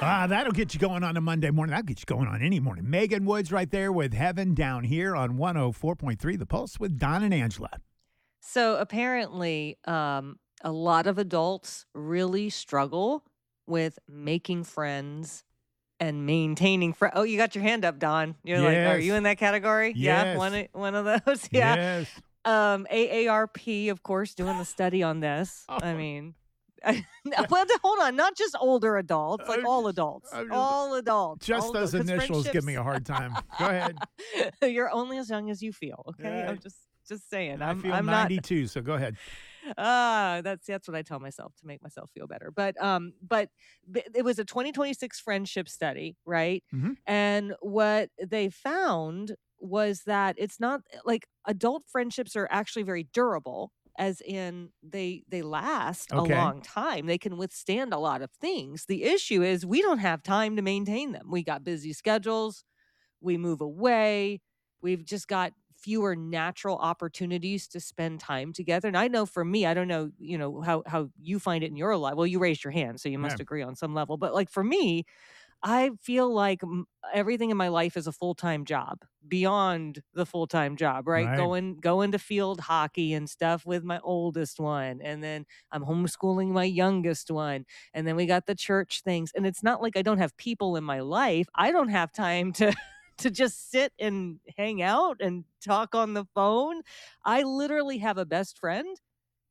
That'll get you going on a Monday morning. That'll get you going on any morning. Megan Woods right there with Heaven Down Here on 104.3 The Pulse with Don and Angela. So apparently, a lot of adults really struggle with making friends and maintaining friends. Oh, you got your hand up, Don. You're like, are you Yes. in that category? Yeah, Yes. one of those. Yeah. Yes. AARP, of course, doing the study on this. Oh, I mean, well, hold on, not just older adults, like I'm all just adults, I'm just all adults, just those 'cause initials give me friendships. a hard time. Go ahead. You're only as young as you feel. Okay, Yeah, I'm just saying. I feel I'm not. 92, so go ahead. That's what I tell myself to make myself feel better. But it was a 2026 friendship study, right? Mhm. And what they found was that it's not like adult friendships are actually very durable, as in they last a Okay. long time. They can withstand a lot of things. The issue is we don't have time to maintain them. We got busy schedules, we move away. We've just got fewer natural opportunities to spend time together. And I know for me, I don't know, how you find it in your life. Well, you raised your hand, so you Yeah. must agree on some level. But like for me, I feel like everything in my life is a full-time job beyond the full-time job, right? Right. Going to field hockey and stuff with my oldest one, and then I'm homeschooling my youngest one, and then we got the church things. And it's not like I don't have people in my life. I don't have time to to just sit and hang out and talk on the phone. I literally have a best friend